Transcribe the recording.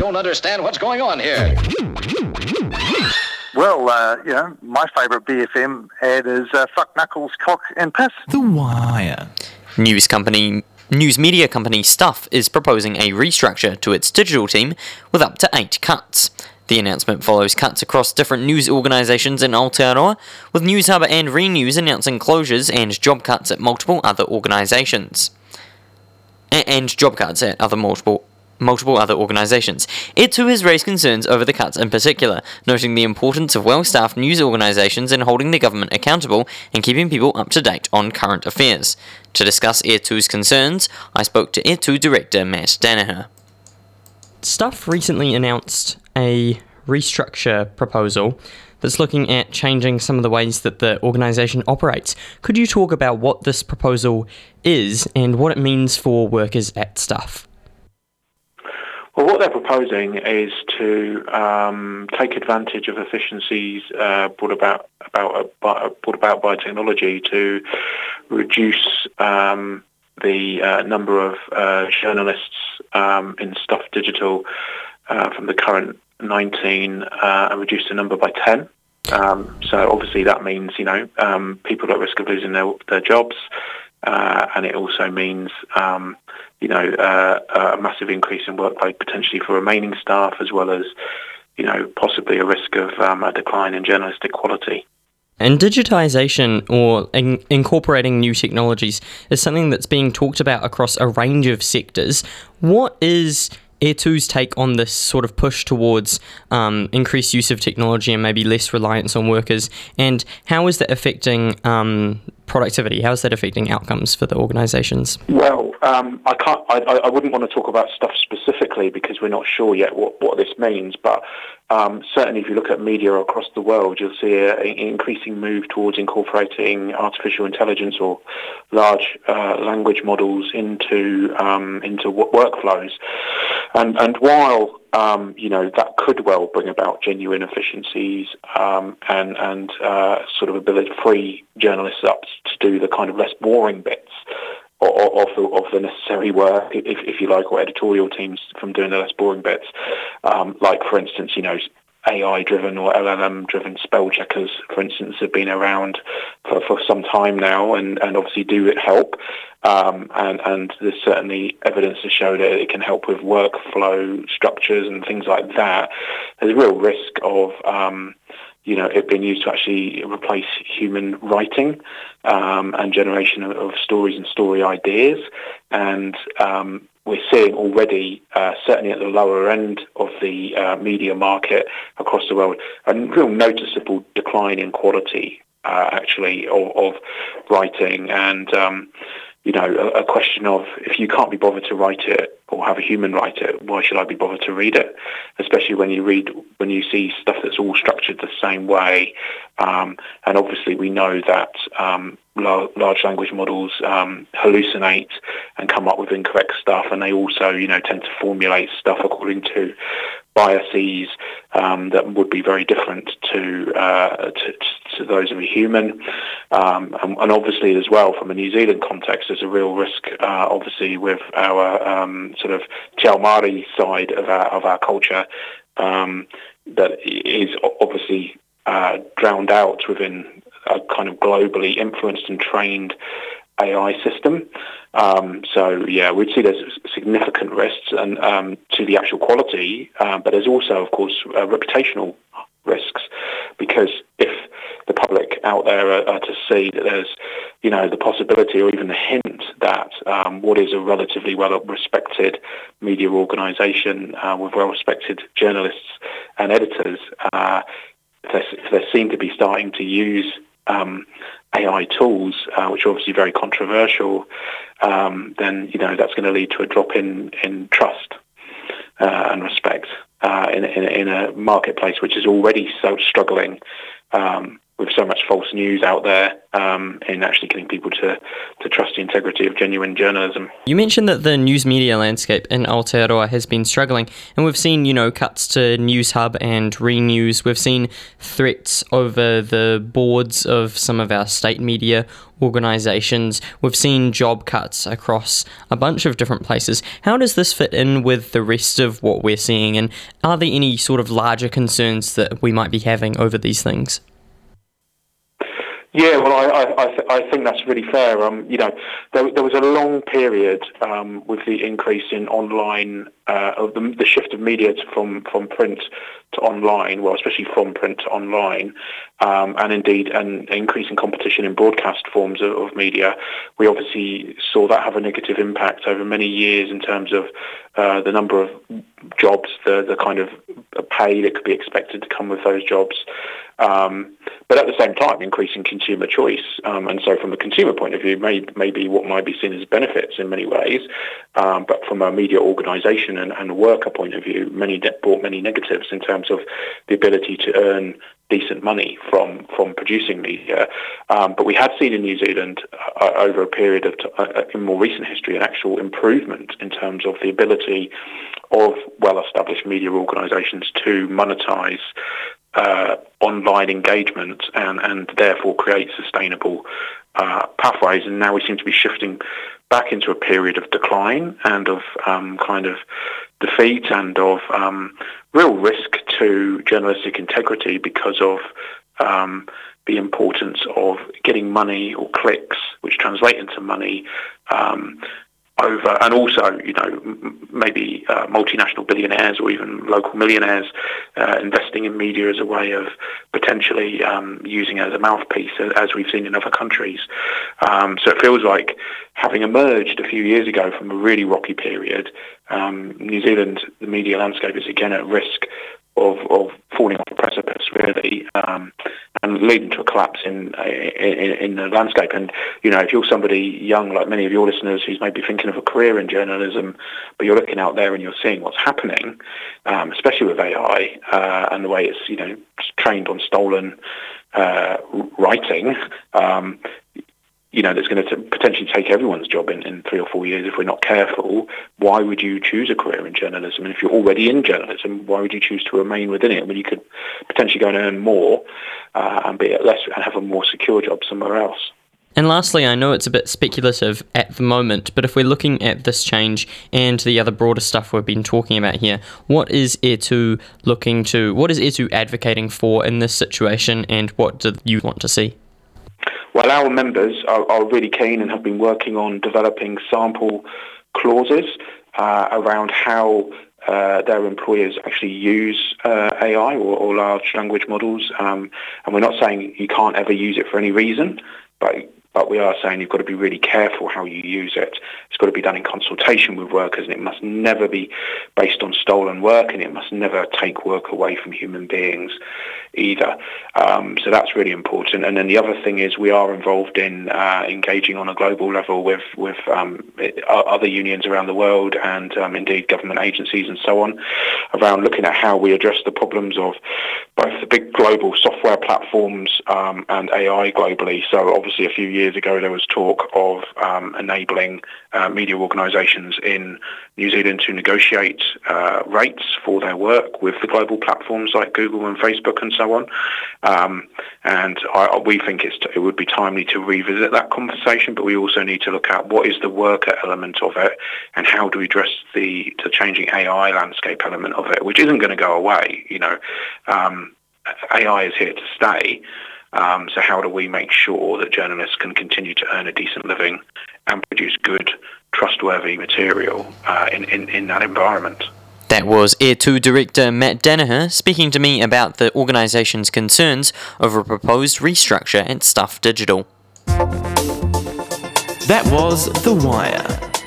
don't understand what's going on here. Well, my favourite BFM ad is fuck knuckles, cock and piss. The Wire. News media company Stuff is proposing a restructure to its digital team with up to 8 cuts. The announcement follows cuts across different news organisations in Aotearoa, with Newsharbour and Renews announcing closures and job cuts at multiple other organisations. Multiple other organisations. It too has raised concerns over the cuts in particular, noting the importance of well-staffed news organisations in holding the government accountable and keeping people up to date on current affairs. To discuss Air2's concerns, I spoke to Air2 director Matt Danaher. Stuff recently announced a restructure proposal that's looking at changing some of the ways that the organisation operates. Could you talk about what this proposal is and what it means for workers at Stuff? Well, what they're proposing is to take advantage of efficiencies brought about by technology to reduce the number of journalists in Stuff Digital from the current 19 and reduce the number by 10. So obviously that means people at risk of losing their jobs, and it also means a massive increase in workload potentially for remaining staff, as well as possibly a risk of a decline in journalistic quality. And digitisation or incorporating new technologies is something that's being talked about across a range of sectors. What is Air2's take on this sort of push towards increased use of technology and maybe less reliance on workers, and how is that affecting productivity? How is that affecting outcomes for the organisations? Well, I wouldn't want to talk about Stuff specifically because we're not sure yet what this means, but certainly if you look at media across the world, you'll see an increasing move towards incorporating artificial intelligence or large language models into workflows. And while that could well bring about genuine efficiencies and sort of ability to free journalists up to do the kind of less boring bits of the necessary work, if you like, or editorial teams from doing the less boring bits, like for instance, AI-driven or LLM-driven spell checkers, for instance, have been around for some time now, and obviously do help. And there's certainly evidence to show that it can help with workflow structures and things like that. There's a real risk of it being used to actually replace human writing and generation of stories and story ideas. And we're seeing already, certainly at the lower end of the media market across the world, a real noticeable decline in quality, actually, of writing. And a question of, if you can't be bothered to write it or have a human write it, why should I be bothered to read it? Especially when you see stuff that's all structured the same way. And obviously we know that large language models hallucinate and come up with incorrect stuff, and they also, tend to formulate stuff according to biases that would be very different to those of a human. And obviously as well, from a New Zealand context, there's a real risk, obviously, with our sort of Te Ao Māori side of our culture that is obviously drowned out within a kind of globally influenced and trained AI system. We'd see there's significant risks and to the actual quality, but there's also, of course, reputational risks, because if the public out there are to see that there's, the possibility or even the hint that what is a relatively well-respected media organisation with well-respected journalists and editors, if they seem to be starting to use AI tools, which are obviously very controversial, then that's going to lead to a drop in trust and respect in a marketplace which is already so struggling with so much false news out there, in actually getting people to trust the integrity of genuine journalism. You mentioned that the news media landscape in Aotearoa has been struggling, and we've seen, cuts to Newshub and ReNews. We've seen threats over the boards of some of our state media organisations. We've seen job cuts across a bunch of different places. How does this fit in with the rest of what we're seeing, and are there any sort of larger concerns that we might be having over these things? Yeah, well, I think that's really fair. There was a long period with the increase in online, of the shift of media from print to online, well, especially from print to online, and indeed an increase in competition in broadcast forms of media. We obviously saw that have a negative impact over many years in terms of the number of jobs, the kind of pay that could be expected to come with those jobs. But at the same time, increasing consumer choice. And so from the consumer point of view, maybe what might be seen as benefits in many ways, but from a media organisation and a worker point of view, brought many negatives in terms of the ability to earn decent money from producing media. But we had seen in New Zealand over a period of in more recent history an actual improvement in terms of the ability of well-established media organisations to monetise online engagement and therefore create sustainable pathways. And now we seem to be shifting back into a period of decline and of kind of defeat and of real risk to journalistic integrity because of the importance of getting money or clicks, which translate into money, over, and also, maybe multinational billionaires or even local millionaires investing in media as a way of potentially using it as a mouthpiece, as we've seen in other countries. So it feels like, having emerged a few years ago from a really rocky period, New Zealand, the media landscape is again at risk of falling off a precipice, really, and leading to a collapse in the landscape. And if you're somebody young, like many of your listeners, who's maybe thinking of a career in journalism, but you're looking out there and you're seeing what's happening, especially with AI and the way it's trained on stolen writing. That's going to potentially take everyone's job in 3 or 4 years if we're not careful. Why would you choose a career in journalism? And if you're already in journalism, why would you choose to remain within it when you could potentially go and earn more and be at less and have a more secure job somewhere else? And lastly, I know it's a bit speculative at the moment, but if we're looking at this change and the other broader stuff we've been talking about here, what is E2 advocating for in this situation, and what do you want to see? Well, our members are really keen and have been working on developing sample clauses around how their employers actually use AI or large language models. And we're not saying you can't ever use it for any reason, but we are saying you've got to be really careful how you use it. It's got to be done in consultation with workers, and it must never be based on stolen work, and it must never take work away from human beings either. So that's really important. And then the other thing is we are involved in engaging on a global level with other unions around the world and indeed government agencies and so on, around looking at how we address the problems of both the big global software platforms and AI globally. So obviously a few years ago there was talk of enabling media organisations in New Zealand to negotiate rates for their work with the global platforms like Google and Facebook and so on. And we think it would be timely to revisit that conversation, but we also need to look at what is the worker element of it and how do we address the changing AI landscape element of it, which isn't going to go away. AI is here to stay. So how do we make sure that journalists can continue to earn a decent living and produce good, trustworthy material in that environment? That was E2 Director Matt Danaher speaking to me about the organisation's concerns over a proposed restructure at Stuff Digital. That was The Wire.